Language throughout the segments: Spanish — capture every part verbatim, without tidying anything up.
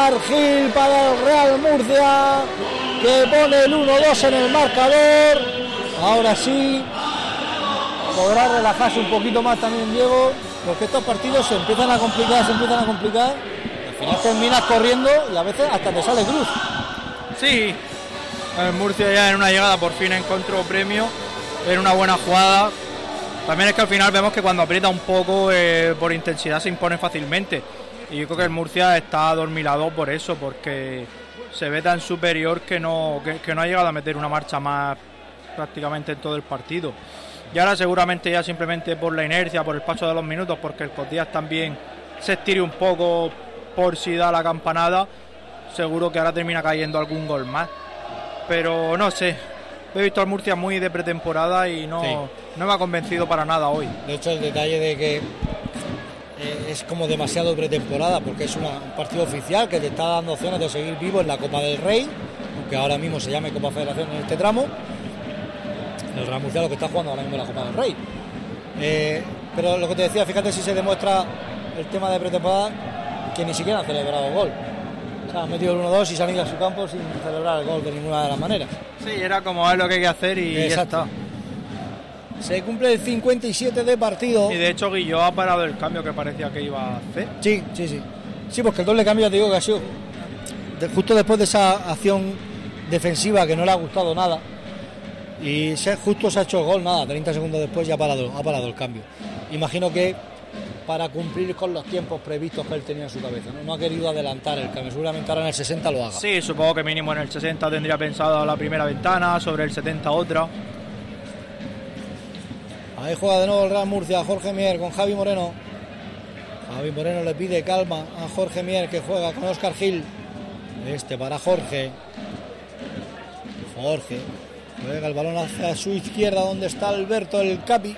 Óscar Gil para el Real Murcia, que pone el uno dos en el marcador. Ahora sí podrá relajarse un poquito más también Diego, porque estos partidos se empiezan a complicar, se empiezan a complicar, al final terminas corriendo y a veces hasta te sale cruz. Sí, el Murcia ya en una llegada por fin encontró premio, en una buena jugada. También es que al final vemos que cuando aprieta un poco eh, por intensidad se impone fácilmente, y yo creo que el Murcia está adormilado por eso, porque se ve tan superior que no, que, que no ha llegado a meter una marcha más prácticamente en todo el partido. Y ahora seguramente ya simplemente por la inercia, por el paso de los minutos, porque el Cotillas también se estire un poco por si da la campanada, seguro que ahora termina cayendo algún gol más. Pero no sé, he visto al Murcia muy de pretemporada y no, sí. no me ha convencido para nada hoy. De hecho, el detalle de que eh, es como demasiado pretemporada, porque es una, un partido oficial que te está dando opciones de seguir vivo en la Copa del Rey, aunque ahora mismo se llame Copa Federación en este tramo. El Real Murcia lo que está jugando ahora mismo en la Copa del Rey. Eh, pero lo que te decía, fíjate si se demuestra el tema de pretemporada, que ni siquiera han celebrado gol. O sea, han metido el uno dos y se han ido a su campo sin celebrar el gol de ninguna de las maneras. Sí, era como es lo que hay que hacer y exacto. Ya está. Se cumple el cincuenta y siete de partido. Y de hecho Guilló ha parado el cambio que parecía que iba a hacer. Sí, sí, sí. Sí, porque el doble cambio, te digo que ha sido de, justo después de esa acción defensiva que no le ha gustado nada. Y se, justo se ha hecho el gol, nada, treinta segundos después ya ha parado, ha parado el cambio. Imagino que para cumplir con los tiempos previstos que él tenía en su cabeza, ¿no? No ha querido adelantar el cambio, seguramente ahora en el sesenta lo haga. Sí, supongo que mínimo en el sesenta tendría pensado la primera ventana, sobre el setenta otra. Ahí juega de nuevo el Real Murcia, Jorge Mier con Javi Moreno. Javi Moreno le pide calma a Jorge Mier, que juega con Óscar Gil. Este para Jorge. Jorge juega el balón hacia su izquierda, donde está Alberto el Capi.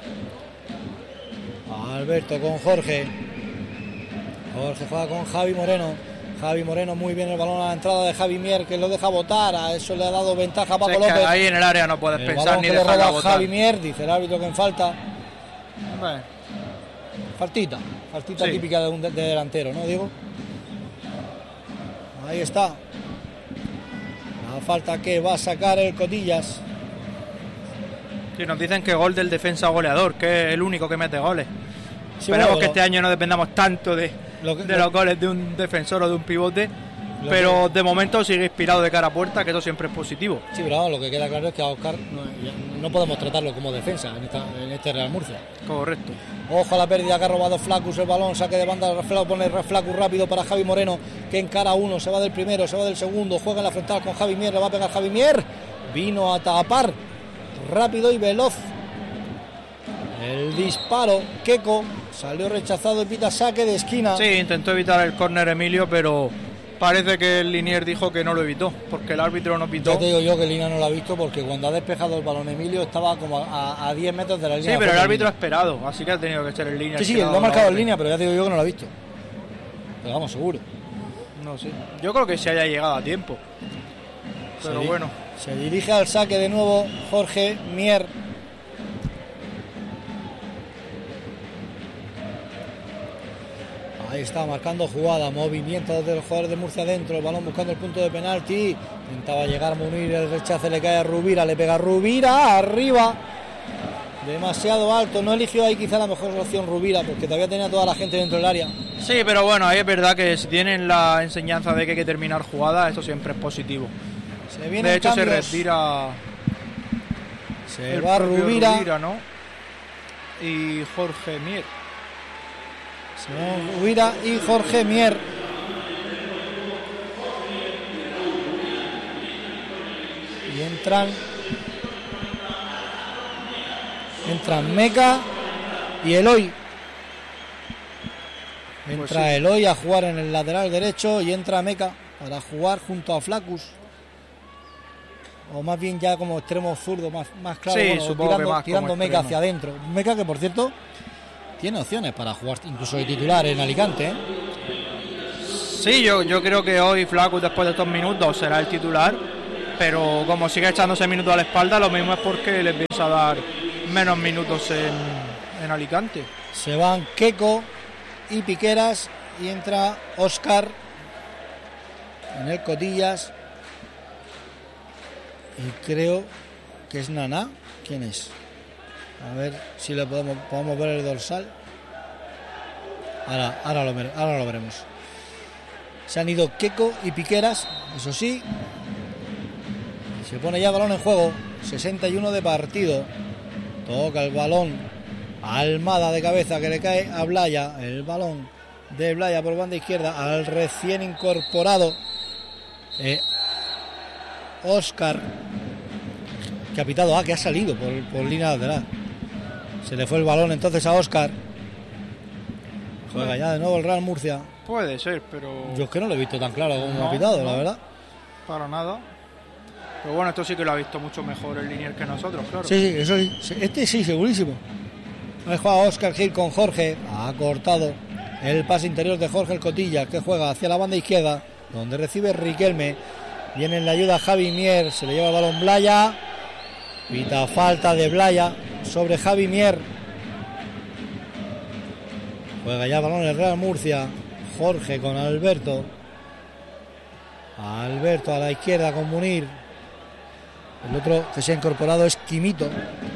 Alberto con Jorge. Jorge juega con Javi Moreno. Javi Moreno muy bien el balón a la entrada de Javi Mier, que lo deja botar. A eso le ha dado ventaja a Paco sí, López. Ahí en el área no puedes el pensar ni dejarla botar. El balón que le roba a Javi botar. Mier, dice el árbitro que en falta. Bueno. Faltita. Faltita sí. típica de un de, de delantero, ¿no, Diego? Ahí está. La falta que va a sacar el Cotillas. Sí, nos dicen que gol del defensa goleador, que es el único que mete goles. Sí, Esperemos bueno, que este año no dependamos tanto de, lo que, de lo, los goles de un defensor o de un pivote, pero que, de momento sigue inspirado de cara a puerta, que eso siempre es positivo. Sí, pero vamos, lo que queda claro es que a Óscar no, no podemos tratarlo como defensa en, esta, en este Real Murcia. Correcto. Ojo a la pérdida que ha robado Flacus el balón, saque de banda, pone Flacus rápido para Javi Moreno, que encara uno, se va del primero, se va del segundo, juega en la frontal con Javi Mier, le va a pegar Javi Mier, vino a tapar rápido y veloz el disparo. Queco salió rechazado y pita saque de esquina. Sí, intentó evitar el córner Emilio, pero parece que el Linier dijo que no lo evitó, porque el árbitro no pitó. Ya te digo yo que Lina no lo ha visto, porque cuando ha despejado el balón Emilio estaba como a, a diez metros de la línea. Sí, pero el árbitro ha esperado, así que ha tenido que ser el línea. Sí, sí, lo ha marcado en línea, pero ya te digo yo que no lo ha visto. Pero vamos, seguro. No sé, yo creo que se haya llegado a tiempo. Pero se bueno. Se dirige al saque de nuevo Jorge Mier. Ahí está marcando jugada, movimiento desde los jugadores de Murcia adentro, el balón buscando el punto de penalti, intentaba llegar Munir, el rechace le cae a Rubira, le pega a Rubira, arriba, demasiado alto, no eligió ahí quizá la mejor opción Rubira, porque todavía tenía toda la gente dentro del área. Sí, pero bueno, ahí es verdad que si tienen la enseñanza de que hay que terminar jugada, eso siempre es positivo. Se viene de hecho cambios. se retira se va Rubira, Rubira, ¿no? Y Jorge Mier. Rubira y Jorge Mier. Y entran Entran Meca y Eloy. Entra pues sí. Eloy a jugar en el lateral derecho y entra Meca para jugar junto a Flacus. O más bien ya como extremo zurdo, más, más claro, sí, bueno, supongo tirando, que más tirando Meca hacia adentro. Meca que por cierto tiene opciones para jugar incluso de titular en Alicante, ¿eh? Sí, yo, yo creo que hoy Flacus después de estos minutos será el titular, pero como sigue echándose minutos a la espalda, lo mismo es porque le empieza a dar menos minutos en, en Alicante. Se van Queco y Piqueras y entra Óscar en el Cotillas. Y creo que es Naná. ¿Quién es? A ver si le podemos, podemos ver el dorsal. Ahora, ahora, lo, ahora lo veremos. Se han ido Queco y Piqueras, eso sí. Se pone ya balón en juego. sesenta y uno de partido. Toca el balón Almada de cabeza, que le cae a Blaya. El balón de Blaya por banda izquierda al recién incorporado eh, Óscar, que ha pitado, ah, que ha salido por, por línea lateral. Se le fue el balón entonces a Óscar. Juega ya de nuevo el Real Murcia. Puede ser, pero... Yo es que no lo he visto tan claro como no, ha pitado, no, la verdad. Para nada. Pero bueno, esto sí que lo ha visto mucho mejor el linier que nosotros, claro. Sí, sí, eso sí. Este sí, segurísimo. Ahí juega Óscar Gil con Jorge. Ha cortado el pase interior de Jorge el Cotillas, que juega hacia la banda izquierda, donde recibe Riquelme. Viene en la ayuda Javi Mier. Se le lleva el balón Blaya. Pita falta de Blaya sobre Javi Mier. Juega ya el balón el Real Murcia. Jorge con Alberto. Alberto a la izquierda con Munir. El otro que se ha incorporado es Quimito,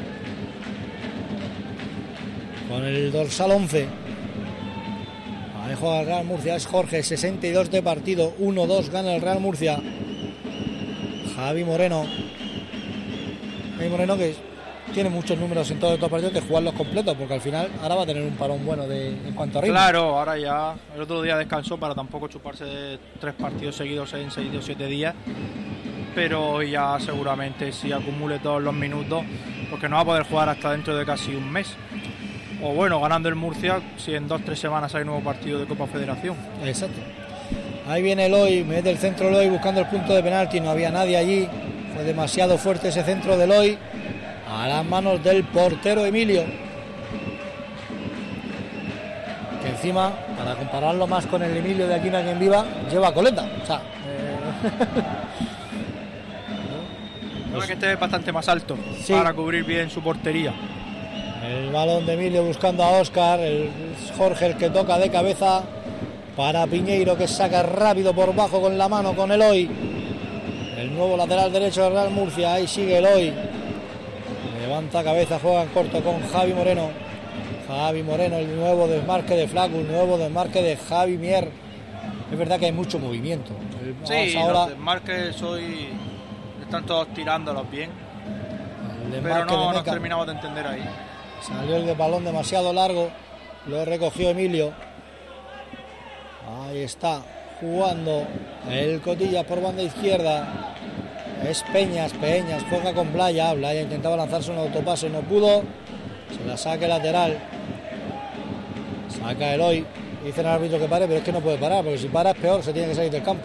con el dorsal once. Ahí juega el Real Murcia, es Jorge, sesenta y dos de partido, uno dos gana el Real Murcia. Javi Moreno. Javi Moreno, que tiene muchos números en todos estos partidos, que jugarlos completos, porque al final ahora va a tener un parón bueno de, en cuanto a ritmo. Claro, ahora ya el otro día descansó para tampoco chuparse de tres partidos seguidos en seis o siete días, pero ya seguramente si acumule todos los minutos, porque no va a poder jugar hasta dentro de casi un mes. O bueno, ganando el Murcia, si en dos o tres semanas hay nuevo partido de Copa Federación. Exacto. Ahí viene Eloy, mete el centro Eloy buscando el punto de penalti, no había nadie allí, fue demasiado fuerte ese centro de Eloy, a las manos del portero Emilio, que encima, para compararlo más con el Emilio de Aquí no hay quien viva, lleva coleta, o sea... Eh... Pues, que esté bastante más alto, sí, para cubrir bien su portería. El balón de Emilio buscando a Óscar, el Jorge el que toca de cabeza para Piñeiro, que saca rápido por bajo con la mano con Eloy, el nuevo lateral derecho del Real Murcia. Ahí sigue Eloy, levanta cabeza, juega en corto con Javi Moreno. Javi Moreno, el nuevo desmarque de Flacus, nuevo desmarque de Javi Mier. Es verdad que hay mucho movimiento. Sí, ahora... los desmarques hoy están todos tirándolos bien, pero no nos terminamos de entender ahí. Salió el balón demasiado largo, lo recogió Emilio. Ahí está jugando el Cotillas por banda izquierda. Es Peñas, Peñas juega con Blaya. Blaya intentaba lanzarse un autopase, no pudo. Se la saca lateral. Saca Eloy. Dice el árbitro que pare, pero es que no puede parar, porque si para es peor, se tiene que salir del campo.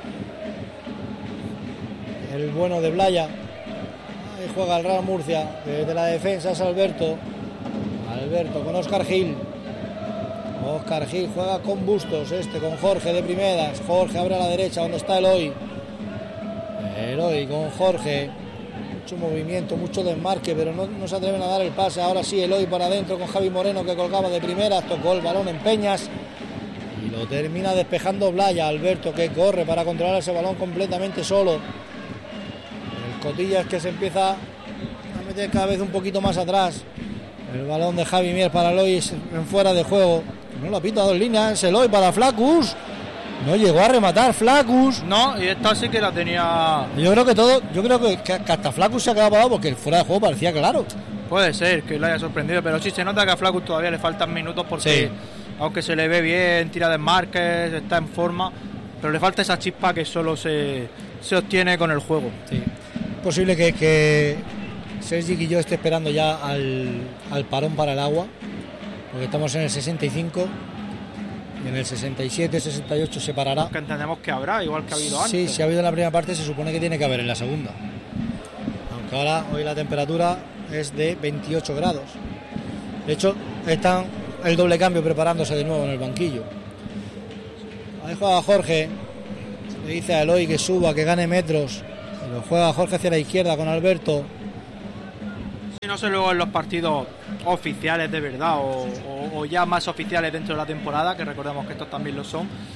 El bueno de Blaya. Ahí juega el Real Murcia. Desde la defensa es Alberto. Alberto con Óscar Gil. Óscar Gil juega con Bustos, este con Jorge de primeras. Jorge abre a la derecha donde está Eloy. Eloy con Jorge. Mucho movimiento, mucho desmarque, pero no, no se atreven a dar el pase. Ahora sí, Eloy para adentro con Javi Moreno, que colgaba de primeras. Tocó el balón en Peñas y lo termina despejando Blaya. Alberto, que corre para controlar ese balón completamente solo. El Cotillas, que se empieza a meter cada vez un poquito más atrás. El balón de Javi Mier para Eloy en fuera de juego. No lo pita, dos líneas. Eloy para Flacus. No llegó a rematar Flacus. No, y esta sí que la tenía. Yo creo que todo, yo creo que, que hasta Flacus se ha quedado parado porque el fuera de juego parecía claro. Puede ser que lo haya sorprendido, pero sí se nota que a Flacus todavía le faltan minutos porque sí, aunque se le ve bien, tira desmarques, está en forma, pero le falta esa chispa que solo se, se obtiene con el juego. Sí. Es posible que, que Sergi y yo esté esperando ya al, al parón para el agua, porque estamos en el sesenta y cinco y en el sesenta y siete, sesenta y ocho se parará. Porque entendemos que habrá, igual que ha habido antes. Sí, si ha habido en la primera parte, se supone que tiene que haber en la segunda. Aunque ahora, hoy la temperatura es de veintiocho grados. De hecho, están el doble cambio preparándose de nuevo en el banquillo. Ahí juega Jorge. Le dice a Eloy que suba, que gane metros. Lo juega Jorge hacia la izquierda con Alberto. Si no sé luego en los partidos oficiales de verdad o, o, o ya más oficiales dentro de la temporada, que recordemos que estos también lo son,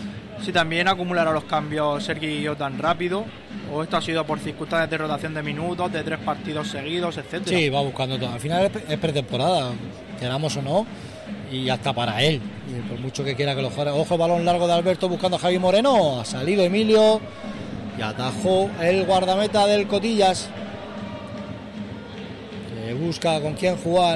si también acumulará los cambios Sergi Guilló tan rápido, o esto ha sido por circunstancias de rotación de minutos, de tres partidos seguidos, etcétera. Sí, va buscando todo. Al final es pretemporada, queramos o no, y hasta para él. Y por mucho que quiera que lo juegue. Ojo, balón largo de Alberto buscando a Javi Moreno. Ha salido Emilio y atajó el guardameta del Cotillas, que busca con quién jugar.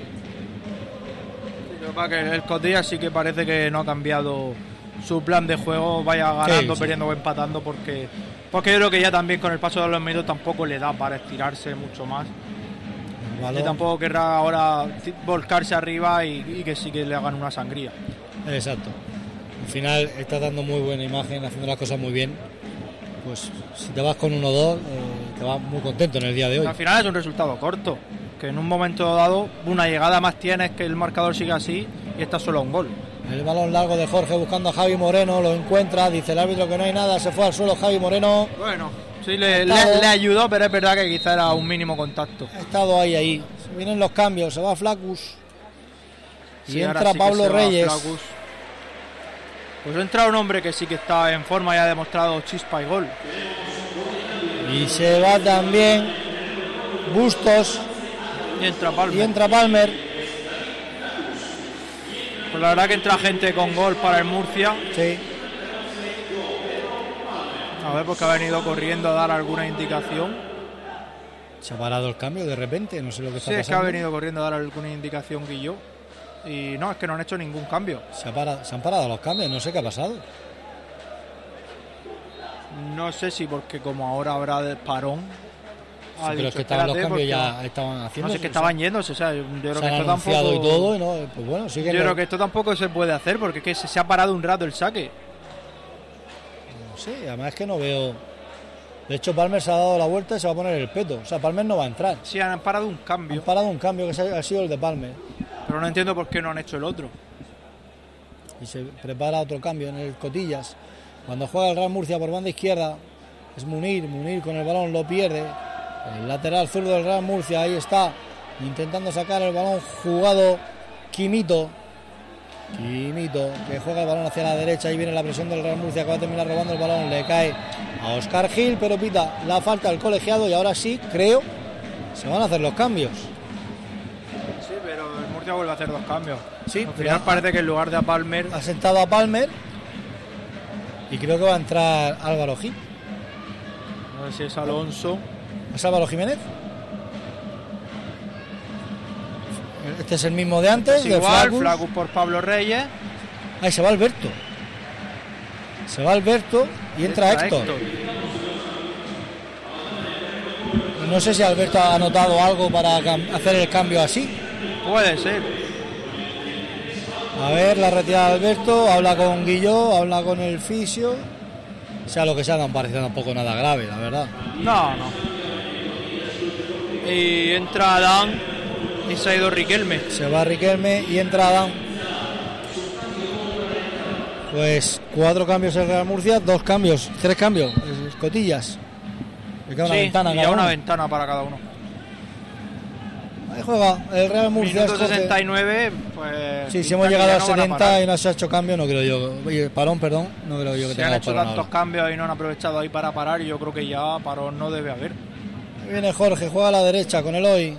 Que el Cotillas sí que parece que no ha cambiado su plan de juego, vaya ganando, sí, perdiendo sí. o empatando, porque porque yo creo que ya también con el paso de los minutos tampoco le da para estirarse mucho más. Y tampoco querrá ahora volcarse arriba y, y que sí que le hagan una sangría. Exacto. Al final está dando muy buena imagen, haciendo las cosas muy bien. Pues si te vas con uno dos, eh, te vas muy contento en el día de hoy. Al final es un resultado corto, que en un momento dado una llegada más tienes, que el marcador siga así y está solo a un gol. El balón largo de Jorge buscando a Javi Moreno, lo encuentra, dice el árbitro que no hay nada, se fue al suelo Javi Moreno. Bueno, sí le, le, le ayudó, pero es verdad que quizá era un mínimo contacto. Ha estado ahí, ahí. Se vienen los cambios, se va Flacus y sí, entra sí Pablo Reyes. Pues entra un hombre que sí que está en forma y ha demostrado chispa y gol. Y se va también Bustos. Y entra Palmer. Y entra Palmer. Pues la verdad que entra gente con gol para el Murcia. Sí. A ver, porque ha venido corriendo a dar alguna indicación. Se ha parado el cambio de repente, no sé lo que está sí, pasando. Sí, es que ha venido corriendo a dar alguna indicación Guilló. Y no, es que no han hecho ningún cambio. Se, ha parado, se han parado los cambios, no sé qué ha pasado. No sé si porque como ahora habrá de parón. Sí, pero dicho, es que estaban los cambios ya estaban haciendo. No sé, que estaban yéndose, o sea, yo creo se que han esto tampoco. Y todo, y no, pues bueno, sí que yo no... creo que esto tampoco se puede hacer porque es que se, se ha parado un rato el saque. No sé, además es que no veo. De hecho, Palmer se ha dado la vuelta y se va a poner el peto. O sea, Palmer no va a entrar. Sí, han parado un cambio. Han parado un cambio que ha sido el de Palmer. Pero no entiendo por qué no han hecho el otro. Y se prepara otro cambio en el Cotillas. Cuando juega el Real Murcia por banda izquierda, es Munir. Munir con el balón lo pierde. El lateral zurdo del Real Murcia, ahí está, intentando sacar el balón jugado Quimito. Quimito, que juega el balón hacia la derecha. Ahí viene la presión del Real Murcia, que va a terminar robando el balón. Le cae a Óscar Gil, pero pita la falta del colegiado. Y ahora sí, creo, se van a hacer los cambios. Sí, pero el Murcia vuelve a hacer dos cambios. Sí, al final parece que en lugar de a Palmer ha sentado a Palmer. Y creo que va a entrar Álvaro Gil. No sé si es Alonso. ¿Es Álvaro Jiménez? Este es el mismo de antes. Es igual, de Flacus por Pablo Reyes. Ahí se va Alberto. Se va Alberto y entra, entra Héctor. Héctor. No sé si Alberto ha anotado algo para hacer el cambio así. Puede ser. A ver, la retirada de Alberto. Habla con Guilló, habla con el fisio. Sea lo que sea, no parece tampoco nada grave, la verdad. No, no. Y entra Adán y se ha ido Riquelme. Se va Riquelme y entra Adán. Pues cuatro cambios en Real Murcia, dos cambios, tres cambios, Cotillas. Sí, una ventana, y ya una uno. ventana para cada uno. Ahí juega el Real Murcia. Minuto sesenta y nueve, pues. Sí, si hemos llegado a setenta y no se ha hecho cambio, no creo yo. Oye, parón, perdón, no creo yo que se han hecho tantos ahora. cambios y no han aprovechado ahí para parar, y yo creo que ya parón no debe haber. Viene Jorge, juega a la derecha con Eloy.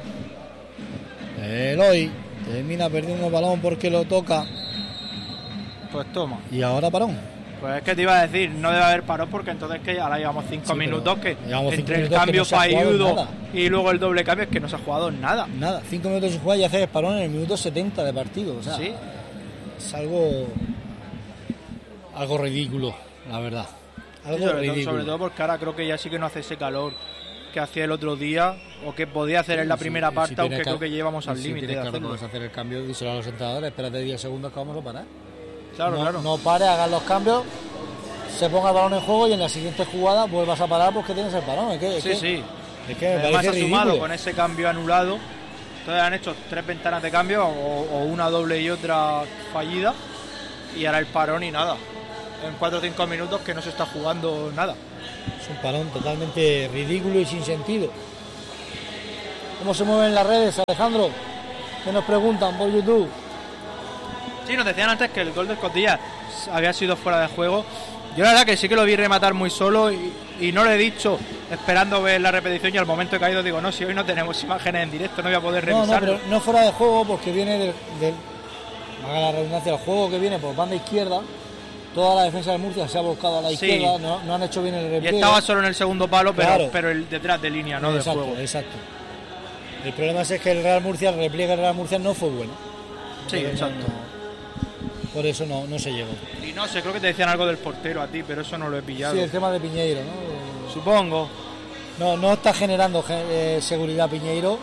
Eloy termina perdiendo el balón porque lo toca. Pues toma. Y ahora parón. Pues es que te iba a decir, no debe haber parón porque entonces que ahora llevamos cinco sí, minutos que llevamos entre cinco el cambio no fallido y luego el doble cambio es que no se ha jugado nada. Nada, cinco minutos sin jugar y haces parón en el minuto setenta de partido. O sea, sí. Es algo algo ridículo, la verdad. Algo sí, sobre, ridículo. Todo, sobre todo porque ahora creo que ya sí que no hace ese calor que hacía el otro día o que podía hacer en la primera sí, parte, si aunque que, creo que llevamos al límite. Si de hacerlo. Vamos a hacer el cambio, díselo a los entrenadores, espérate diez segundos que vamos a parar. Claro, no, claro. No pare, hagan los cambios, se ponga el balón en juego y en la siguiente jugada vuelvas a parar porque tienes el balón. Es que, es sí, que, sí. Es que me Además parece ha ridículo. sumado con ese cambio anulado. Entonces han hecho tres ventanas de cambio o, o una doble y otra fallida. Y ahora el parón y nada. En cuatro o cinco minutos que no se está jugando nada. Es un parón totalmente ridículo y sin sentido. ¿Cómo se mueven las redes, Alejandro? Que nos preguntan por YouTube. Sí, nos decían antes que el gol del Cotillas había sido fuera de juego. Yo la verdad que sí que lo vi rematar muy solo y, y no lo he dicho esperando ver la repetición, y al momento he caído digo, no, si hoy no tenemos imágenes en directo no voy a poder revisarlo. No, no, pero no fuera de juego, porque viene del, del haga la redundancia, el juego que viene por banda izquierda. Toda la defensa de Murcia se ha volcado a la sí. izquierda, no, no han hecho bien el repliegue. Y estaba solo en el segundo palo, pero, claro. pero el detrás de línea, no exacto, de juego. Exacto. El problema es que el Real Murcia, el repliegue del Real Murcia no fue bueno. Sí, Entonces, exacto. No, por eso no, no se llegó. Y no sé, creo que te decían algo del portero a ti, pero eso no lo he pillado. Sí, el tema de Piñeiro, ¿no? Supongo. No, no está generando eh, seguridad Piñeiro,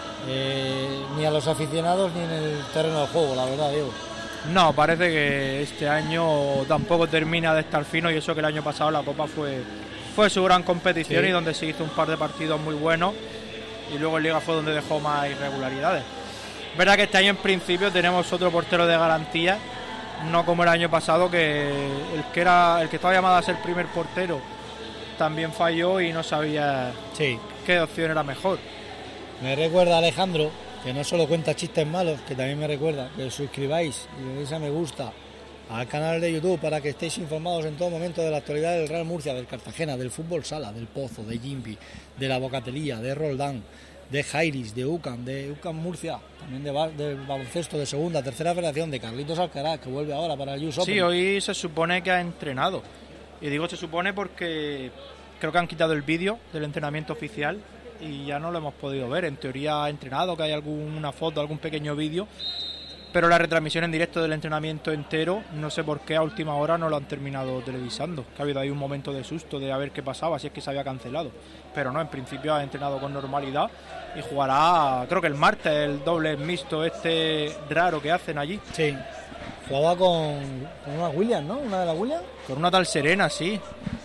eh, ni a los aficionados ni en el terreno del juego, la verdad, Diego. No, parece que este año tampoco termina de estar fino, y eso que el año pasado la Copa fue, fue su gran competición, sí. Y donde se hizo un par de partidos muy buenos, y luego en Liga fue donde dejó más irregularidades. Verdad que este año en principio tenemos otro portero de garantía, no como el año pasado, que el que era el que estaba llamado a ser primer portero también falló y no sabía sí. qué opción era mejor. Me recuerda a Alejandro, que no solo cuenta chistes malos, que también me recuerda que os suscribáis y le deis a me gusta al canal de YouTube para que estéis informados en todo momento de la actualidad del Real Murcia, del Cartagena, del fútbol sala, del Pozo, de Jimbi, de la Bocatelía, de Roldán, de Jairis, de UCAM, de UCAM Murcia, también de, de baloncesto de segunda, tercera federación, de Carlitos Alcaraz, que vuelve ahora para el U S Open. Sí, hoy se supone que ha entrenado, y digo se supone porque creo que han quitado el vídeo del entrenamiento oficial y ya no lo hemos podido ver. En teoría ha entrenado, que hay alguna foto, algún pequeño vídeo, pero la retransmisión en directo del entrenamiento entero, no sé por qué a última hora no lo han terminado televisando, que ha habido ahí un momento de susto de a ver qué pasaba, si es que se había cancelado, pero no, en principio ha entrenado con normalidad y jugará, creo que el martes, el doble mixto este raro que hacen allí. Sí, jugaba con, con una Williams, ¿no? Una de las Williams. Con una tal Serena, sí.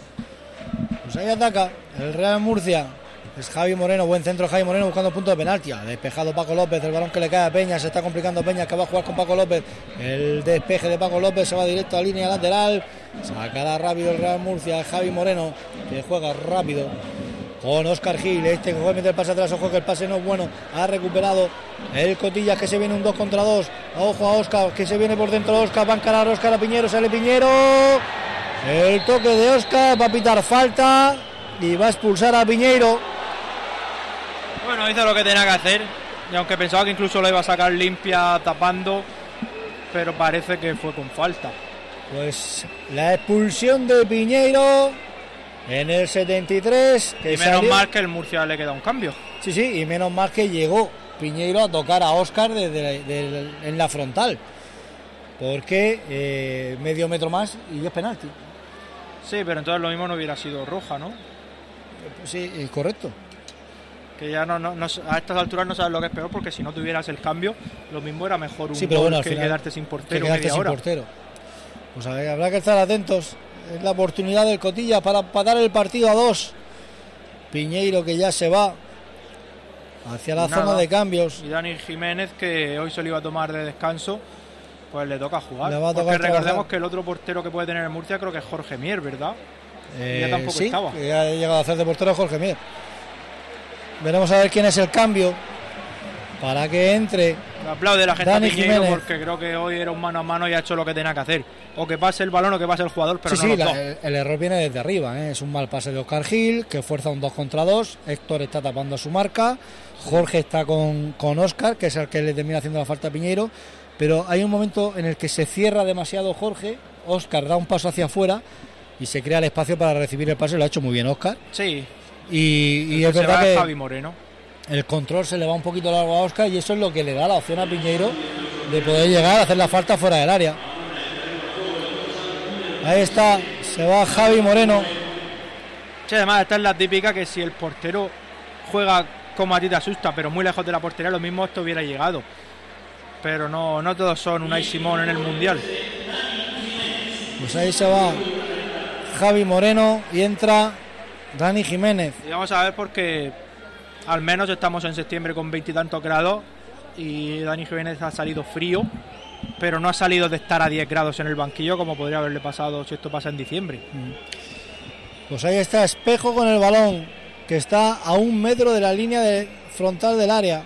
Pues ahí ataca el Real Murcia. Es Javi Moreno, buen centro Javi Moreno buscando punto de penalti. Ha despejado Paco López, el balón que le cae a Peña, se está complicando Peña, que va a jugar con Paco López. El despeje de Paco López se va directo a la línea lateral. Sacará rápido el Real Murcia, Javi Moreno, que juega rápido con Óscar Gil, este que juega a meter el pase atrás, ojo que el pase no es bueno. Ha recuperado el Cotillas, que se viene un dos contra dos. Ojo a Óscar, que se viene por dentro Óscar, va a encarar Óscar a Piñero, sale Piñero. El toque de Óscar, va a pitar falta y va a expulsar a Piñeiro. Bueno, hizo lo que tenía que hacer, y aunque pensaba que incluso lo iba a sacar limpia tapando, pero parece que fue con falta. Pues la expulsión de Piñeiro en el setenta y tres. Que y menos salió... mal que el Murcia le queda un cambio. Sí, sí, y menos mal que llegó Piñeiro a tocar a Óscar desde de, de, en la frontal, porque eh, medio metro más y es penalti. Sí, pero entonces lo mismo no hubiera sido roja, ¿no? Sí, correcto. Que ya no, no, no a estas alturas no sabes lo que es peor, porque si no tuvieras el cambio, lo mismo era mejor un sí, pero gol bueno, que final, quedarte sin portero. Que quedarte sin hora. portero. Pues a ver, habrá que estar atentos. Es la oportunidad del Cotilla para empatar el partido a dos. Piñeiro, que ya se va hacia la Nada. zona de cambios. Y Dani Jiménez, que hoy se lo iba a tomar de descanso, pues le toca jugar. Le va a porque tocar recordemos trabajar. Que el otro portero que puede tener en Murcia creo que es Jorge Mier, ¿verdad? Eh, ya tampoco sí, estaba. Que ha llegado a hacer de portero Jorge Mier. Veremos a ver quién es el cambio para que entre. Le aplaude la gente Dani a Piñeiro, Jiménez, porque creo que hoy era un mano a mano y ha hecho lo que tenía que hacer. O que pase el balón o que pase el jugador, pero sí, no sí, los la, dos. el, el error viene desde arriba, ¿eh? Es un mal pase de Óscar Gil, que fuerza un dos contra dos. Héctor está tapando a su marca. Jorge está con, con Óscar, que es el que le termina haciendo la falta a Piñeiro. Pero hay un momento en el que se cierra demasiado Jorge. Óscar da un paso hacia afuera y se crea el espacio para recibir el pase. Lo ha hecho muy bien Óscar. Sí. Y, y es verdad que Javi Moreno. El control se le va un poquito largo a Óscar, y eso es lo que le da la opción a Piñeiro de poder llegar a hacer la falta fuera del área. Ahí está, se va Javi Moreno. Sí, además esta es la típica, que si el portero juega como a ti te asusta, pero muy lejos de la portería, lo mismo esto hubiera llegado. Pero no, no todos son Unai Simón en el Mundial. Pues ahí se va Javi Moreno y entra Dani Jiménez. Y vamos a ver, porque al menos estamos en septiembre con veintitantos grados y Dani Jiménez ha salido frío, pero no ha salido de estar a diez grados en el banquillo como podría haberle pasado si esto pasa en diciembre. Pues ahí está Espejo con el balón, que está a un metro de la línea de frontal del área.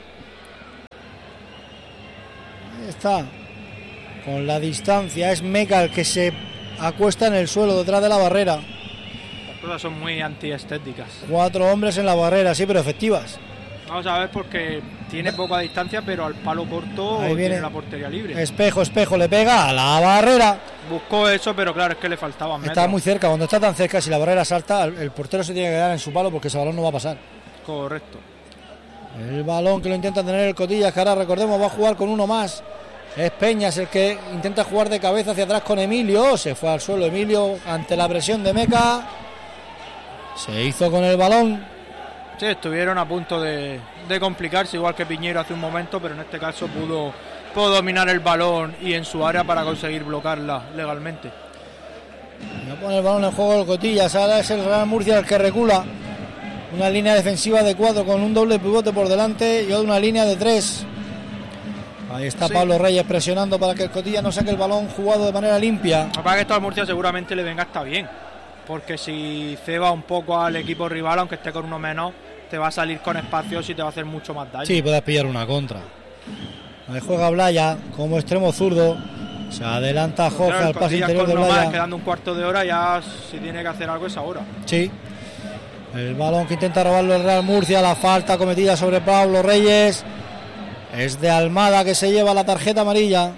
Ahí está, con la distancia. Es Meca el que se acuesta en el suelo detrás de la barrera. Las cosas son muy antiestéticas. Cuatro hombres en la barrera, sí, pero efectivas. Vamos a ver porque tiene poca distancia, pero al palo corto Ahí viene tiene la portería libre. Espejo, Espejo le pega a la barrera. Buscó eso, pero claro, es que le faltaban metros. Está muy cerca, cuando está tan cerca, si la barrera salta, el portero se tiene que quedar en su palo porque ese balón no va a pasar. Correcto. El balón que lo intenta tener el Cotillas, que ahora recordemos va a jugar con uno más. Es Peñas el que intenta jugar de cabeza hacia atrás con Emilio. Se fue al suelo Emilio ante la presión de Meca. Se hizo con el balón. Sí, estuvieron a punto de, de complicarse, igual que Piñero hace un momento, pero en este caso pudo, pudo dominar el balón y en su área para conseguir bloquearla legalmente. No pone el balón en juego el Cotillas. Ahora es el Real Murcia el que recula. Una línea defensiva de cuatro con un doble pivote por delante y una línea de tres. Ahí está sí. Pablo Reyes presionando para que el Cotillas no saque el balón jugado de manera limpia. Para que esto al Murcia seguramente le venga hasta bien, porque si ceba un poco al equipo rival, aunque esté con uno menos, te va a salir con espacios y te va a hacer mucho más daño. Sí, puedes pillar una contra. Ahí juega Blaya como extremo zurdo. Se adelanta Jorge claro, al pase interior de Blaya. Más, quedando un cuarto de hora, ya si tiene que hacer algo es ahora. Sí. El balón que intenta robarlo el Real Murcia, la falta cometida sobre Pablo Reyes. Es de Almada que se lleva la tarjeta amarilla.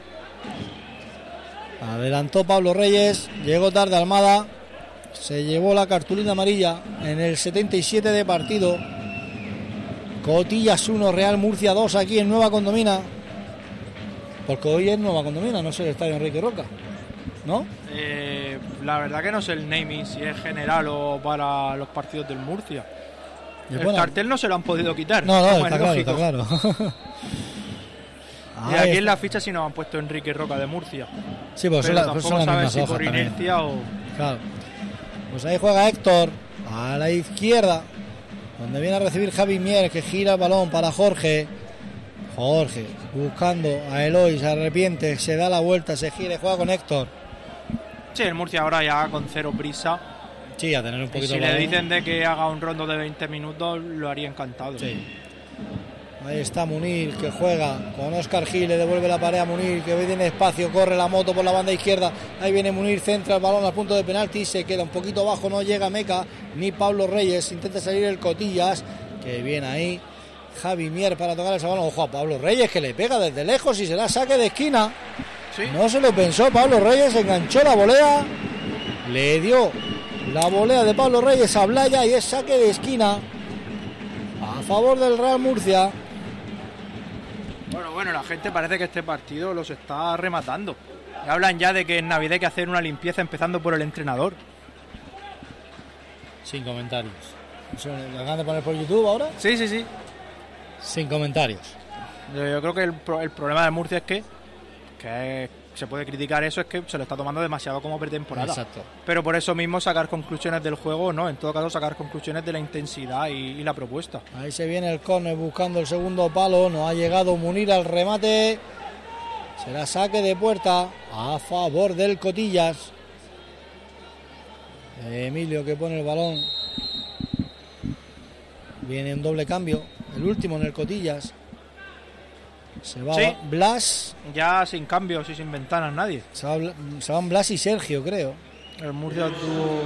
Adelantó Pablo Reyes, llegó tarde Almada. Se llevó la cartulina amarilla en el setenta y siete de partido. Cotillas uno, Real Murcia dos aquí en Nueva Condomina. Porque hoy es Nueva Condomina, no es el estadio Enrique Roca, ¿no? Eh, la verdad que no sé el naming, si es general o para los partidos del Murcia. El bueno, cartel no se lo han podido quitar. No, no, está claro, está claro. Y aquí en la ficha sí nos han puesto Enrique Roca de Murcia. Sí, pues pero son, tampoco son las sabes mismas si hojas por también. inercia o... Claro. Pues ahí juega Héctor a la izquierda, donde viene a recibir Javi Mier, que gira el balón para Jorge. Jorge buscando a Eloy, se arrepiente, se da la vuelta, se gira y juega con Héctor. Sí, el Murcia ahora ya con cero prisa. Sí, a tener un poquito y si de le dicen de que haga un rondo de veinte minutos, lo haría encantado. Sí. Ahí está Munir, que juega con Óscar Gil, le devuelve la pared a Munir, que tiene espacio, corre la moto por la banda izquierda. Ahí viene Munir, centra el balón al punto de penalti, se queda un poquito bajo, no llega Meca ni Pablo Reyes, intenta salir el Cotillas, que viene ahí Javi Mier para tocar ese balón. Ojo a Pablo Reyes, que le pega desde lejos y será saque de esquina. ¿Sí? No se lo pensó Pablo Reyes, enganchó la volea, le dio la volea de Pablo Reyes a Blaya y es saque de esquina a favor del Real Murcia. Bueno, bueno, la gente parece que este partido los está rematando. Y hablan ya de que en Navidad hay que hacer una limpieza empezando por el entrenador. Sin comentarios. ¿Lo acaban de poner por YouTube ahora? Sí, sí, sí. Sin comentarios. Yo, yo creo que el, el problema de Murcia es que, que se puede criticar eso, es que se lo está tomando demasiado como pretemporada. Exacto. Pero por eso mismo sacar conclusiones del juego, no, en todo caso sacar conclusiones de la intensidad y, y la propuesta. Ahí se viene el córner buscando el segundo palo, no ha llegado Munir al remate. Será saque de puerta a favor del Cotillas. Emilio que pone el balón. Viene un doble cambio, el último en el Cotillas. Se va sí. Blas. Ya sin cambios y sin ventanas nadie. Se, va, se van Blas y Sergio, creo. El Murcia tuvo...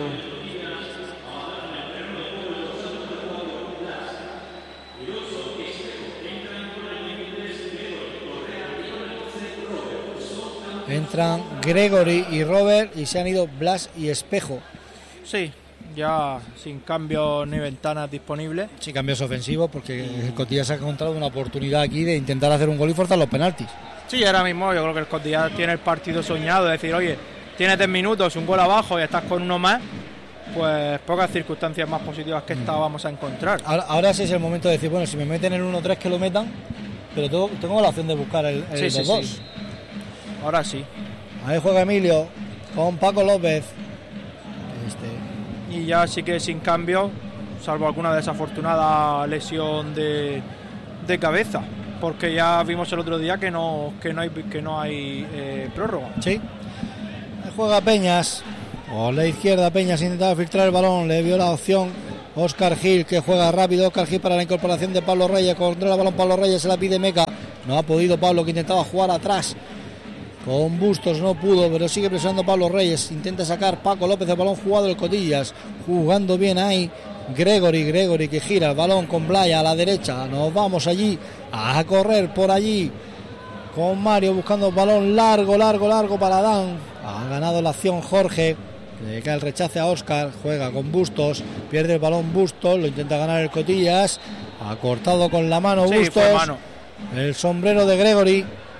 Entran Gregory y Robert y se han ido Blas y Espejo. Sí, ya sin cambios ni ventanas disponibles. Sin cambios ofensivos, porque el Cotillas ha encontrado una oportunidad aquí de intentar hacer un gol y forzar los penaltis. Sí, ahora mismo yo creo que el Cotillas tiene el partido soñado, es decir, oye, tienes tres minutos, un gol abajo y estás con uno más, pues pocas circunstancias más positivas que esta vamos a encontrar. Ahora, ahora sí es el momento de decir, bueno, si me meten el uno tres que lo metan, pero tengo, tengo la opción de buscar el, el sí, sí, dos dos. Sí. Ahora sí. Ahí juega Emilio con Paco López. Este. Y ya sí que sin cambio, salvo alguna desafortunada lesión de, de cabeza, porque ya vimos el otro día que no que no hay que no hay eh, prórroga. Sí. Ahí juega Peñas. Por la izquierda Peñas intentaba filtrar el balón, le vio la opción Óscar Gil, que juega rápido. Óscar Gil para la incorporación de Pablo Reyes, controla el balón Pablo Reyes, se la pide Meca. No ha podido Pablo, que intentaba jugar atrás Con Bustos no pudo, pero sigue presionando Pablo Reyes. Intenta sacar Paco López el balón jugado el Cotillas. Jugando bien ahí Gregory, Gregory que gira el balón con Blaya a la derecha. Nos vamos allí a correr por allí con Mario buscando el balón largo, largo, largo para Dan. Ha ganado la acción Jorge. Le cae el rechace a Óscar. Juega con Bustos. Pierde el balón Bustos. Lo intenta ganar el Cotillas. Ha cortado con la mano sí, Bustos. fue mano. El sombrero de Gregory,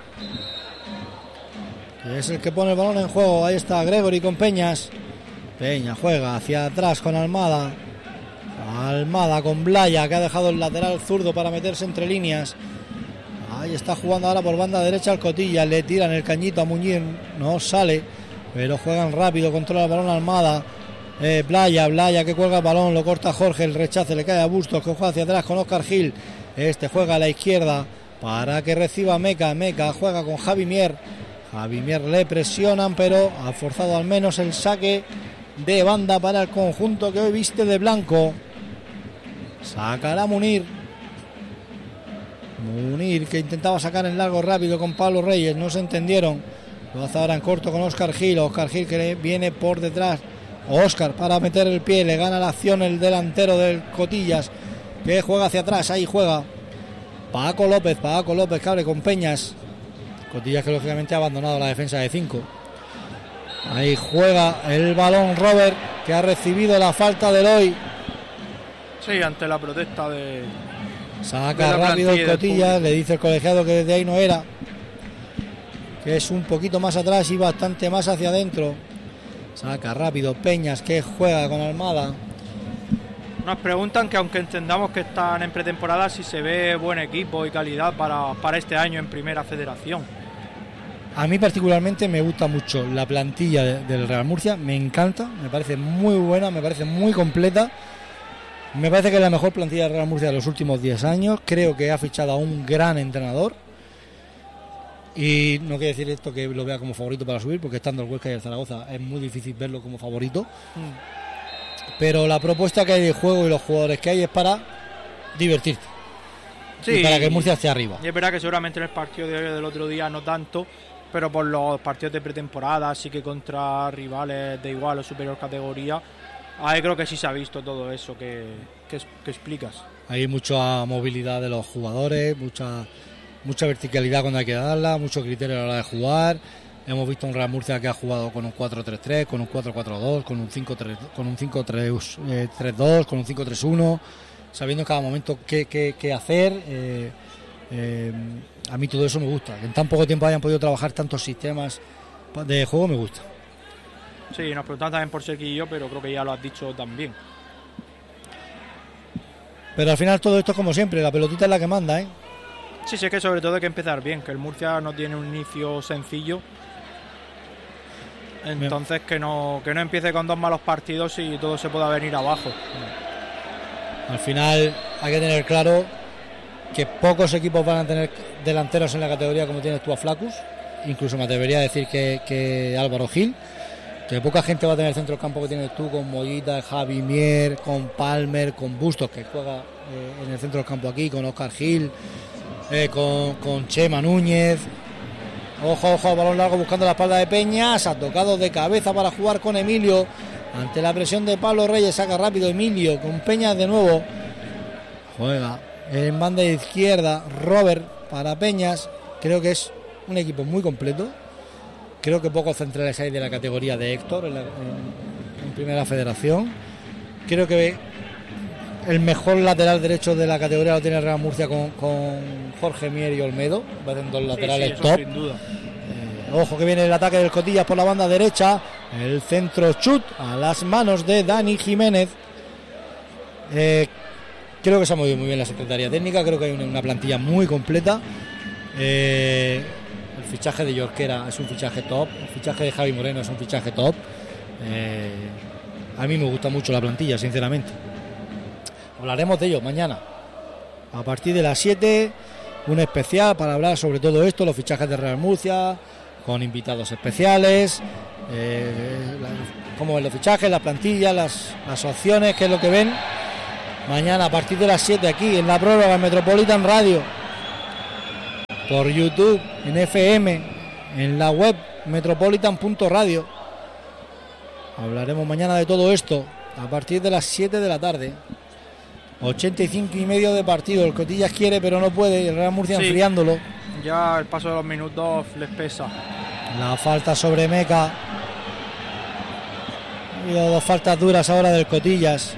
que es el que pone el balón en juego. Ahí está Gregory con Peñas. Peña juega hacia atrás con Almada. Almada con Blaya, que ha dejado el lateral zurdo para meterse entre líneas. Ahí está jugando ahora por banda derecha al Cotillas. Le tiran el cañito a Muñiz. No sale, pero juegan rápido. Controla el balón Almada. Eh, Blaya, Blaya que cuelga el balón. Lo corta Jorge. El rechace le cae a Bustos, que juega hacia atrás con Óscar Gil. Este juega a la izquierda para que reciba Meca. Meca juega con Javi Mier. Javi Mier le presionan, pero ha forzado al menos el saque de banda para el conjunto que hoy viste de blanco. Sacará Munir. Munir que intentaba sacar en largo rápido con Pablo Reyes. No se entendieron. Lo hace ahora en corto con Óscar Gil. Óscar Gil que viene por detrás. Óscar para meter el pie. Le gana la acción el delantero del Cotillas, que juega hacia atrás. Ahí juega Paco López. Paco López que abre con Peñas. Cotillas que lógicamente ha abandonado la defensa de cinco. Ahí juega el balón Robert, que ha recibido la falta de Eloy. Sí, ante la protesta de... Saca de rápido el Cotillas. Le dice el colegiado que desde ahí no era, que es un poquito más atrás y bastante más hacia adentro. Saca rápido Peñas, que juega con Almada. Nos preguntan que aunque entendamos que están en pretemporada, si se ve buen equipo y calidad para, para este año en Primera Federación. A mí particularmente me gusta mucho la plantilla de, del Real Murcia, me encanta, me parece muy buena, me parece muy completa. Me parece que es la mejor plantilla del Real Murcia de los últimos diez años. Creo que ha fichado a un gran entrenador. Y no quiere decir esto que lo vea como favorito para subir, porque estando el Huesca y el Zaragoza es muy difícil verlo como favorito. Mm. Pero la propuesta que hay de juego y los jugadores que hay es para divertirte. Sí, y para que Murcia esté arriba. Y es verdad que seguramente en el partido de, del otro día no tanto, pero por los partidos de pretemporada, sí que contra rivales de igual o superior categoría, ahí creo que sí se ha visto todo eso que, que, que explicas. Hay mucha movilidad de los jugadores, mucha mucha verticalidad cuando hay que darla, mucho criterio a la hora de jugar. Hemos visto un Real Murcia que ha jugado con un cuatro tres tres, con un cuatro cuatro dos, con un cinco tres dos, con un cinco tres uno, sabiendo en cada momento qué, qué, qué hacer. Eh, eh, a mí todo eso me gusta. Que en tan poco tiempo hayan podido trabajar tantos sistemas de juego me gusta. Sí, nos preguntan también por Serquillo, pero creo que ya lo has dicho también. Pero al final todo esto es como siempre, la pelotita es la que manda, ¿eh? Sí, sí, es que sobre todo hay que empezar bien, que el Murcia no tiene un inicio sencillo. Entonces que no, que no empiece con dos malos partidos y todo se pueda venir abajo. Al final hay que tener claro que pocos equipos van a tener delanteros en la categoría como tienes tú a Flacus. Incluso me atrevería a decir que, que Álvaro Gil. Que poca gente va a tener el centro del campo que tienes tú con Mollita, Javi Mier, con Palmer, con Bustos, que juega eh, en el centro del campo aquí, con Óscar Gil, eh, con, con Chema Núñez. Ojo, ojo, balón largo buscando la espalda de Peñas. Ha tocado de cabeza para jugar con Emilio. Ante la presión de Pablo Reyes, saca rápido Emilio con Peñas de nuevo. Juega en banda izquierda Robert para Peñas. Creo que es un equipo muy completo. Creo que pocos centrales hay de la categoría de Héctor en, la, en, en Primera Federación. Creo que el mejor lateral derecho de la categoría lo tiene el Real Murcia con, con Jorge Mier y Olmedo. Parecen dos laterales sí, sí, top. Sin duda. Eh, ojo que viene el ataque del Cotillas por la banda derecha. El centro chut a las manos de Dani Jiménez. Eh, creo que se ha movido muy bien la Secretaría Técnica. Creo que hay una, una plantilla muy completa. Eh, el fichaje de Yorquera es un fichaje top. El fichaje de Javi Moreno es un fichaje top. Eh, a mí me gusta mucho la plantilla, sinceramente. Hablaremos de ello mañana a partir de las siete, un especial para hablar sobre todo esto, los fichajes de Real Murcia, con invitados especiales, eh, la, cómo ven los fichajes, la plantilla, las, las opciones, qué es lo que ven mañana a partir de las siete aquí en la prórroga en Metropolitan Radio, por YouTube, en F M en la web metropolitan punto radio. Hablaremos mañana de todo esto a partir de las siete de la tarde. ochenta y cinco y medio de partido. El Cotillas quiere pero no puede, y el Real Murcia sí, enfriándolo. Ya el paso de los minutos les pesa. La falta sobre Meca. Ha habido dos faltas duras ahora del Cotillas.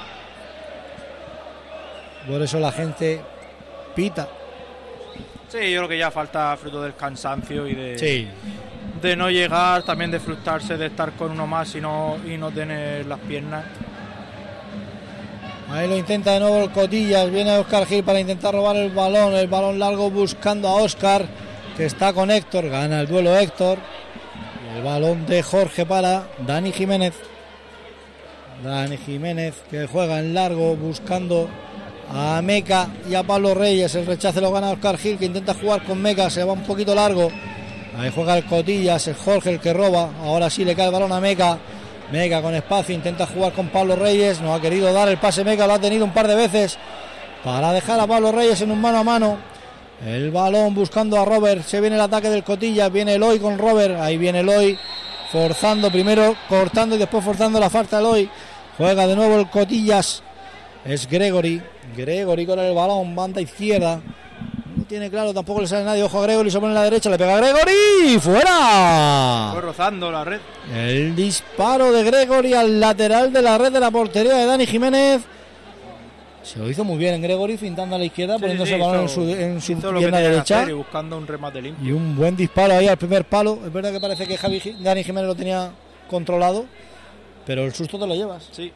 Por eso la gente pita. Sí, yo creo que ya falta fruto del cansancio y de, sí. de no llegar, también de frustrarse, de estar con uno más y no, y no tener las piernas. Ahí lo intenta de nuevo el Cotillas. Viene Óscar Gil para intentar robar el balón. El balón largo buscando a Óscar, que está con Héctor. Gana el duelo Héctor. El balón de Jorge para Dani Jiménez. Dani Jiménez que juega en largo buscando a Meca y a Pablo Reyes. El rechace lo gana Óscar Gil, que intenta jugar con Meca. Se va un poquito largo. Ahí juega el Cotillas. Es Jorge el que roba. Ahora sí le cae el balón a Meca. Meca con espacio, intenta jugar con Pablo Reyes. No ha querido dar el pase Meca. Lo ha tenido un par de veces para dejar a Pablo Reyes en un mano a mano. El balón buscando a Robert. Se viene el ataque del Cotillas. Viene Eloy con Robert. Ahí viene Eloy forzando, primero cortando y después forzando la falta Eloy. Juega de nuevo el Cotillas. Es Gregory. Gregory con el balón, banda izquierda. No tiene claro, tampoco le sale nadie. Ojo a Gregory, se pone en la derecha, le pega a Gregory. ¡Fuera! Fue rozando la red. El disparo de Gregory al lateral de la red de la portería de Dani Jiménez. Se lo hizo muy bien en Gregory, fintando a la izquierda, sí, poniéndose el sí, balón hizo, en su, en su pierna derecha. Y buscando un remate limpio. Y un buen disparo ahí al primer palo. Es verdad que parece que Javi, Dani Jiménez lo tenía controlado, pero el susto te lo llevas. Sí.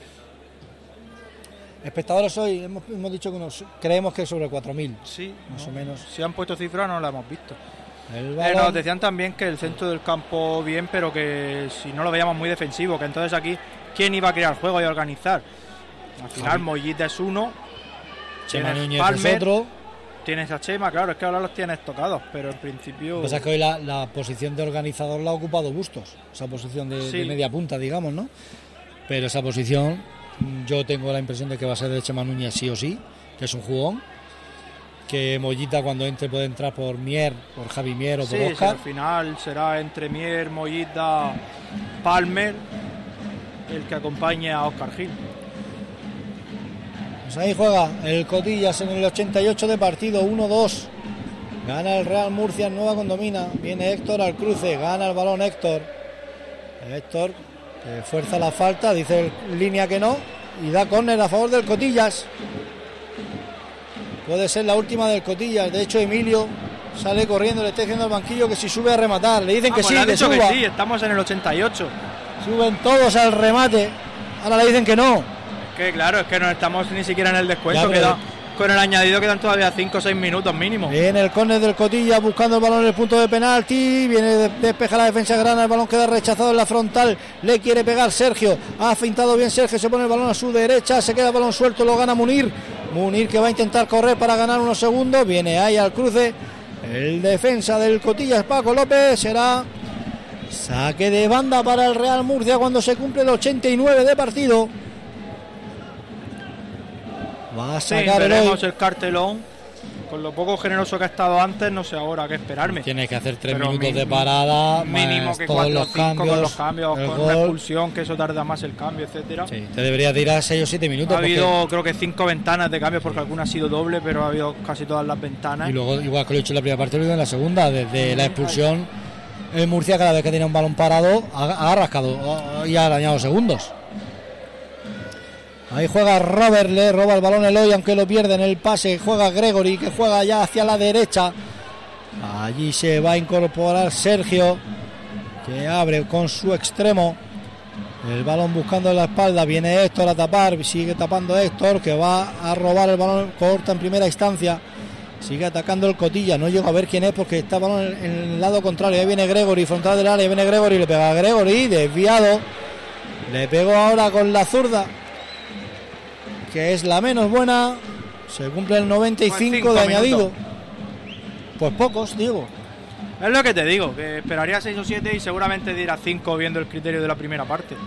Espectadores hoy hemos, hemos dicho que nos creemos que sobre cuatro mil, sí, más no, o menos. Si han puesto cifras no la hemos visto. El eh, nos decían también que el centro del campo bien, pero que si no lo veíamos muy defensivo, que entonces aquí ¿quién iba a crear juego y a organizar? Al final Javi. Mollita es uno, Chema Núñez Palmer, es otro. Tienes a Chema, claro, es que ahora los tienes tocados, pero en principio... Lo que pasa es que hoy la, la posición de organizador la ha ocupado Bustos, esa posición de, sí. de media punta, digamos, ¿no? Pero esa posición... Yo tengo la impresión de que va a ser de Chema Núñez sí o sí, que es un jugón, que Mollita cuando entre puede entrar por Mier, por Javi Mier o por sí, Óscar. Sí, al final será entre Mier, Mollita, Palmer el que acompañe a Óscar Gil. Pues ahí juega el Cotillas en el ochenta y ocho de partido, uno dos. Gana el Real Murcia, Nueva Condomina. Viene Héctor al cruce, gana el balón Héctor. Héctor que fuerza la falta, dice el línea que no, y da córner a favor del Cotillas. Puede ser la última del Cotillas. De hecho, Emilio sale corriendo, le está diciendo al banquillo que si sube a rematar. Le dicen ah, que pues sí, que suba. Que sí, estamos en el ochenta y ocho. Suben todos al remate. Ahora le dicen que no. Que claro, es que no estamos ni siquiera en el descuento. Ya, queda, con el añadido quedan todavía cinco o seis minutos mínimo. Viene el córner del Cotillas buscando el balón en el punto de penalti. Viene de, despeja la defensa grana. El balón queda rechazado en la frontal. Le quiere pegar Sergio. Ha fintado bien Sergio. Se pone el balón a su derecha. Se queda el balón suelto. Lo gana Munir. Munir que va a intentar correr para ganar unos segundos. Viene ahí al cruce. El defensa del Cotillas, Paco López. Será saque de banda para el Real Murcia cuando se cumple el ochenta y nueve de partido. Va a sacar sí, veremos el, el cartelón. Con lo poco generoso que ha estado antes, no sé ahora qué esperarme. Tiene que hacer tres Pero minutos mínimo, de parada, mínimo más que todos los cambios, con los cambios, con gol. La expulsión, que eso tarda más el cambio, etcétera. Sí, te debería de ir a seis o siete minutos. Ha habido, creo que cinco ventanas de cambios, porque alguna ha sido doble, pero ha habido casi todas las ventanas. Y luego, igual que lo he hecho en la primera parte, lo he en la segunda, desde sí, la expulsión, el Murcia cada vez que tenía un balón parado, ha, ha rascado y ha dañado segundos. Ahí juega Robert, le roba el balón Eloy, aunque lo pierde en el pase. Juega Gregory, que juega ya hacia la derecha. Allí se va a incorporar Sergio, que abre con su extremo. El balón buscando en la espalda. Viene Héctor a tapar, sigue tapando Héctor, que va a robar el balón, corta en primera instancia. Sigue atacando el Cotilla, no llego a ver quién es porque está el balón en el lado contrario. Ahí viene Gregory, frontal del área, viene Gregory, le pega a Gregory, desviado. Le pegó ahora con la zurda, que es la menos buena. Se cumple el noventa y cinco de añadido. Minutos. Pues pocos, digo. Es lo que te digo, que esperaría seis o siete y seguramente dirá cinco viendo el criterio de la primera parte.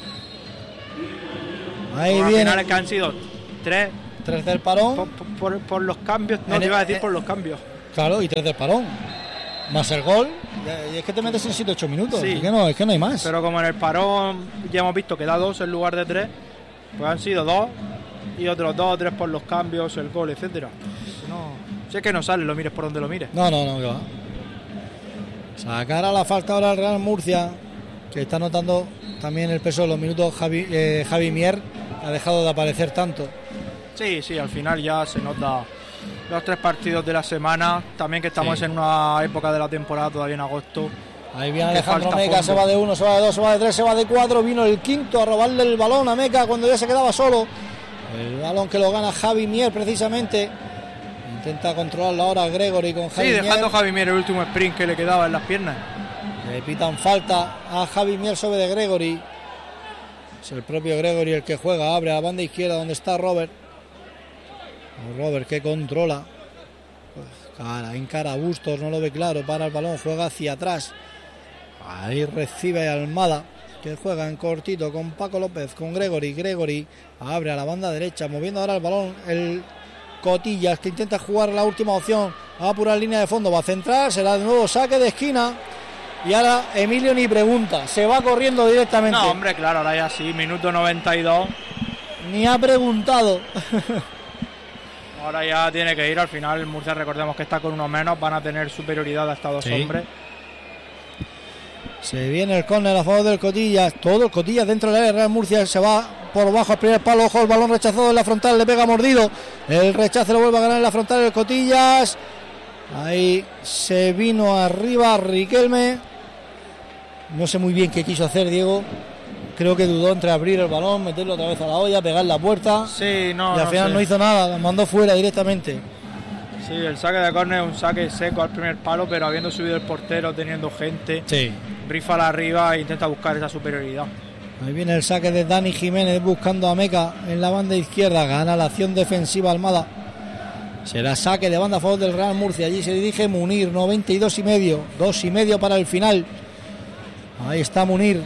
Ahí por viene. Al final que han sido tres. Tres del parón. Por, por, por los cambios, no te iba a decir eh, por los cambios. Claro, y tres del parón. más el gol, y es que te metes en siete ocho minutos, Sí. es, que no, es que no hay más. Pero como en el parón ya hemos visto que da dos en lugar de tres, pues han sido dos y otros dos o tres por los cambios, el gol, etcétera. No, si es que no sale, lo mires por donde lo mires. No, no, no, que va. Sacar a la falta ahora el Real Murcia, que está notando también el peso de los minutos. Javi, eh, Javi Mier ha dejado de aparecer tanto. Sí, sí, al final ya se nota los tres partidos de la semana, también que estamos Sí. en una época de la temporada todavía en agosto. Ahí viene Que Alejandro falta Meca, fondo. se va de uno, se va de dos, se va de tres, se va de cuatro. Vino el quinto a robarle el balón a Meca cuando ya se quedaba solo. El balón que lo gana Javi Mier precisamente. Intenta controlarlo ahora Gregory con Javi Sí, Mier. dejando a Javi Mier el último sprint que le quedaba en las piernas. Le pitan falta a Javi Mier sobre de Gregory. Es el propio Gregory el que juega, abre a la banda izquierda donde está Robert. Robert que controla. Pues, cara, encara a Bustos, no lo ve claro, para el balón, juega hacia atrás. Ahí recibe Almada, que juega en cortito con Paco López, con Gregory. Gregory abre a la banda derecha, moviendo ahora el balón el Cotillas, que intenta jugar la última opción. Va a apurar línea de fondo, va a centrar, será de nuevo saque de esquina. Y ahora Emilio ni pregunta, se va corriendo directamente. No, hombre, claro, ahora ya sí, minuto noventa y dos. Ni ha preguntado. Ahora ya tiene que ir, al final el Murcia, recordemos que está con uno menos, van a tener superioridad a estos dos Sí. hombres. Se viene el córner a favor del Cotillas. Todo el Cotillas dentro del área. Real Murcia se va por bajo al primer palo. Ojo, el balón rechazado en la frontal. Le pega mordido. El rechazo lo vuelve a ganar en la frontal el Cotillas. Ahí se vino arriba Riquelme. No sé muy bien qué quiso hacer Diego. Creo que dudó entre abrir el balón, meterlo otra vez a la olla, pegar la puerta. Sí, no, y al no final sé. no hizo nada. La mandó fuera directamente. Sí, el saque de córner es un saque seco al primer palo, pero habiendo subido el portero, teniendo gente, Sí. rífala arriba e intenta buscar esa superioridad. Ahí viene el saque de Dani Jiménez buscando a Meca en la banda izquierda. Gana la acción defensiva Almada. Será saque de banda a favor del Real Murcia. Allí se dirige Munir, noventa y dos y medio. Dos y medio para el final. Ahí está Munir.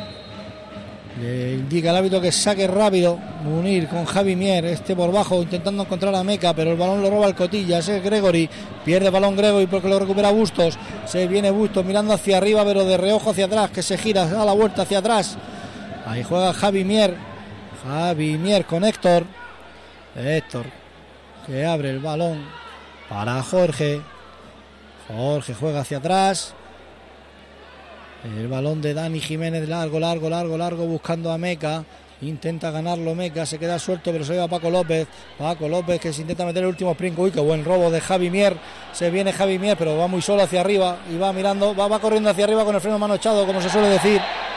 Le indica el árbitro que saque rápido. Munir con Javi Mier, este por bajo, intentando encontrar a Meca, pero el balón lo roba el Cotillas, es Gregory. Pierde el balón Gregory porque lo recupera Bustos. Se viene Bustos mirando hacia arriba, pero de reojo hacia atrás, que se gira a la vuelta hacia atrás. Ahí juega Javi Mier. Javi Mier con Héctor. Héctor, que abre el balón para Jorge. Jorge juega hacia atrás. El balón de Dani Jiménez, largo, largo, largo, largo, buscando a Meca. Intenta ganarlo Meca, se queda suelto, pero se lleva Paco López. Paco López que se intenta meter el último sprint. Uy, qué buen robo de Javi Mier. Se viene Javi Mier, pero va muy solo hacia arriba. Y va mirando, va, va corriendo hacia arriba con el freno de mano echado, como se suele decir.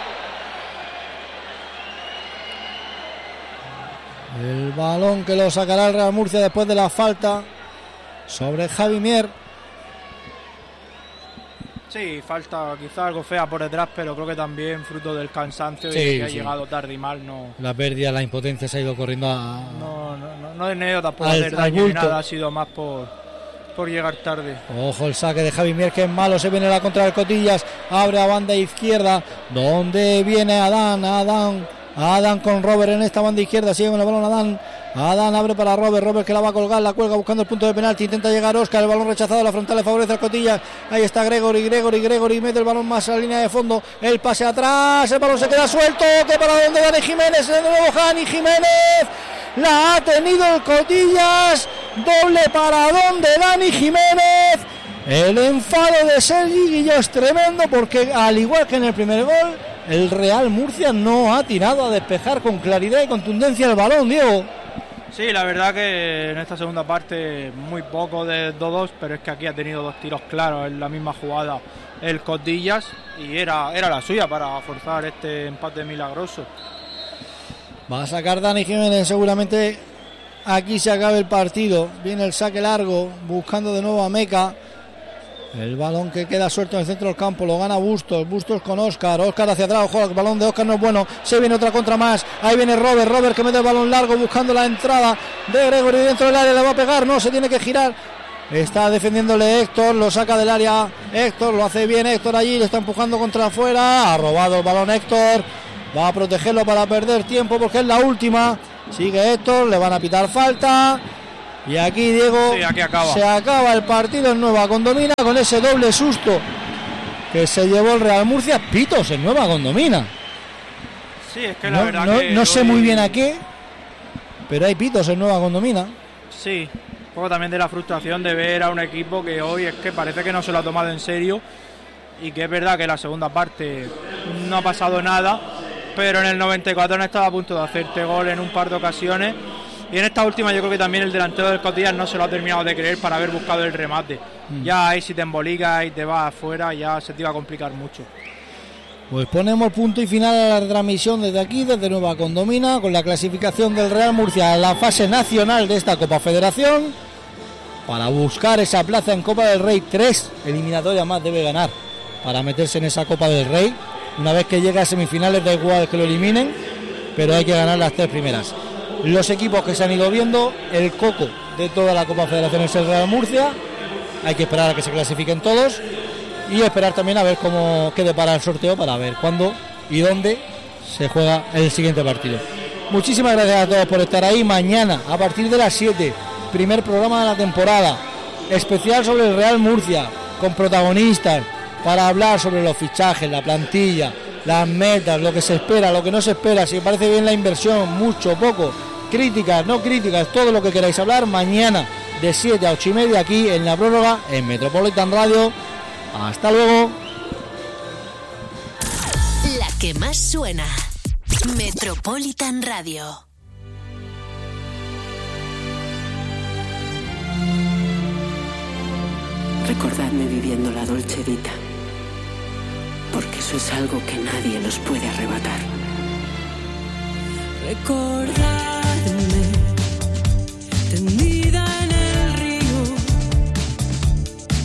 El balón que lo sacará el Real Murcia después de la falta sobre Javi Mier. Sí, falta quizá algo fea por detrás, pero creo que también fruto del cansancio Sí, y de que ha sí. llegado tarde y mal. No, La pérdida, la impotencia se ha ido corriendo a... no, no, no, no he tenido tampoco Al- hacer al daño ni bulto. nada, ha sido más por, por llegar tarde. Ojo el saque de Javi Mier, que es malo. Se viene la contra del Cotillas. Abre a banda izquierda. Donde viene Adán. Adán. Adán con Robert en esta banda izquierda. Sigue con el balón Adán. Adán abre para Robert. Robert que la va a colgar. La cuelga buscando el punto de penalti. Intenta llegar Óscar. El balón rechazado. La frontal le favorece al Cotillas. Ahí está Gregory. Gregory. Gregory mete el balón más a la línea de fondo. El pase atrás. El balón se queda suelto. Que para donde Dani Jiménez. De nuevo Dani Jiménez. La ha tenido el Cotillas. Doble paradón de Dani Jiménez. El enfado de Sergi Guilló es tremendo porque al igual que en el primer gol, el Real Murcia no ha tirado a despejar con claridad y contundencia el balón, Diego. Sí, la verdad que en esta segunda parte muy poco de dos dos, pero es que aquí ha tenido dos tiros claros en la misma jugada el Cotillas y era, era la suya para forzar este empate milagroso. Va a sacar Dani Jiménez, seguramente aquí se acabe el partido. Viene el saque largo, buscando de nuevo a Meca. El balón que queda suelto en el centro del campo, lo gana Bustos, Bustos con Óscar, Óscar hacia atrás, ojo, el balón de Óscar no es bueno, se viene otra contra más, ahí viene Robert, Robert que mete el balón largo buscando la entrada de Gregory dentro del área, le va a pegar, no, se tiene que girar, está defendiéndole Héctor, lo saca del área, Héctor, lo hace bien Héctor allí, le está empujando contra afuera, ha robado el balón Héctor, va a protegerlo para perder tiempo porque es la última, sigue Héctor, le van a pitar falta. Y aquí, Diego, sí, aquí acaba. se acaba el partido en Nueva Condomina con ese doble susto que se llevó el Real Murcia. Pitos en Nueva Condomina. Sí, es que la no, verdad no, que no hoy... sé muy bien a qué, pero hay pitos en Nueva Condomina. Sí, un poco también de la frustración de ver a un equipo que hoy es que parece que no se lo ha tomado en serio, y que es verdad que en la segunda parte no ha pasado nada, pero en el noventa y cuatro han estado a punto de hacerte gol en un par de ocasiones, y en esta última yo creo que también el delantero del Cotillas no se lo ha terminado de creer para haber buscado el remate. Mm. Ya ahí si te embolicas y te vas afuera ya se te iba a complicar mucho. Pues ponemos punto y final a la transmisión desde aquí, desde Nueva Condomina, con la clasificación del Real Murcia a la fase nacional de esta Copa Federación, para buscar esa plaza en Copa del Rey. Tres eliminatorias más debe ganar para meterse en esa Copa del Rey. Una vez que llegue a semifinales da igual que lo eliminen, pero hay que ganar las tres primeras. Los equipos que se han ido viendo, el coco de toda la Copa Federación es el Real Murcia. Hay que esperar a que se clasifiquen todos y esperar también a ver cómo quede para el sorteo, para ver cuándo y dónde se juega el siguiente partido. Muchísimas gracias a todos por estar ahí. Mañana a partir de las siete, primer programa de la temporada, especial sobre el Real Murcia, con protagonistas para hablar sobre los fichajes, la plantilla, las metas, lo que se espera, lo que no se espera, si parece bien la inversión, mucho, poco, críticas, no críticas, todo lo que queráis hablar. Mañana de siete a ocho y media aquí en La Prórroga, en Metropolitan Radio. Hasta luego. La que más suena, Metropolitan Radio. Recordadme viviendo la Dolce Vita, porque eso es algo que nadie nos puede arrebatar. Recordadme tendida